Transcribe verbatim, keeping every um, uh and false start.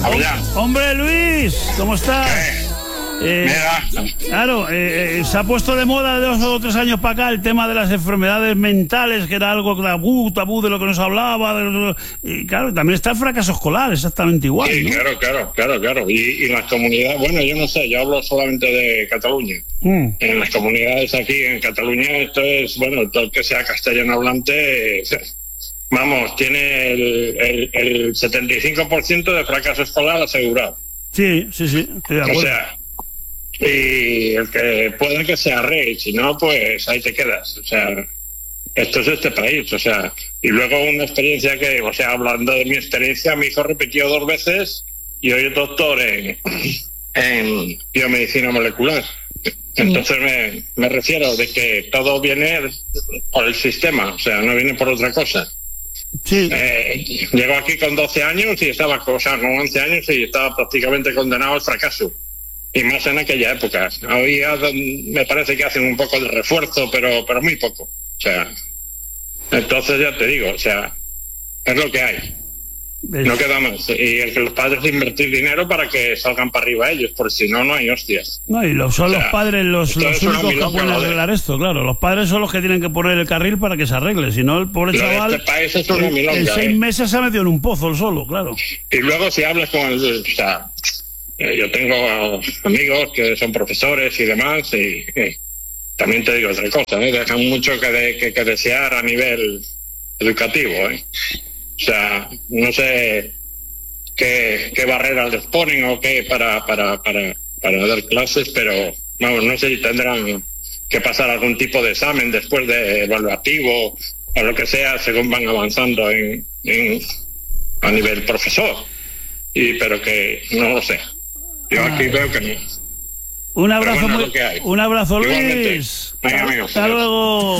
Hombre, Luis, ¿cómo estás? Eh, Eh, mira. claro, eh, eh, se ha puesto de moda de dos o tres años para acá el tema de las enfermedades mentales, que era algo tabú, tabú de lo que nos hablaba. De lo, y claro, también está el fracaso escolar, exactamente igual. Sí, ¿no? claro, claro, claro, claro. Y, y las comunidades, bueno, yo no sé, yo hablo solamente de Cataluña. Mm. En las comunidades aquí en Cataluña, esto es, bueno, todo el que sea castellano hablante, eh, vamos, tiene el, el, el setenta y cinco por ciento de fracaso escolar asegurado. Sí, sí, sí, estoy de acuerdo. O sea, y el que puede que sea rey, si no, pues ahí te quedas. O sea, esto es este país. O sea, y luego una experiencia que, o sea, hablando de mi experiencia, mi hijo repitió dos veces y hoy es doctor en, en biomedicina molecular. Entonces me, me refiero de que todo viene por el sistema, o sea, no viene por otra cosa. Sí. Eh, llegó aquí con doce años y estaba, o sea, con once años y estaba prácticamente condenado al fracaso. Y más en aquella época. Hoy me parece que hacen un poco de refuerzo, pero pero muy poco. O sea, entonces ya te digo, o sea, es lo que hay. No queda más. Y el que los padres invertir dinero para que salgan para arriba ellos, porque si no, no hay hostias. No, y lo, son O sea, los padres los, los únicos que pueden arreglar esto, claro. Los padres son los que tienen que poner el carril para que se arregle. Si no, el pobre Lo de chaval, este país es una en, milonga, en seis eh. meses se ha metido en un pozo el solo, claro. Y luego si hablas con el... O sea, eh, yo tengo amigos que son profesores y demás, y eh, también te digo otra cosa, ¿eh? Dejan mucho que, de, que, que desear a nivel educativo, ¿eh? O sea, no sé qué, qué barreras les ponen o qué para, para, para, para dar clases, pero vamos, no sé si tendrán que pasar algún tipo de examen después de evaluativo o lo que sea, según van avanzando en, en a nivel profesor. Y pero que no lo sé. Yo aquí veo que no. Un abrazo, bueno, muy, lo que hay. un abrazo, Igualmente. Luis. Venga, amigos. Hasta luego.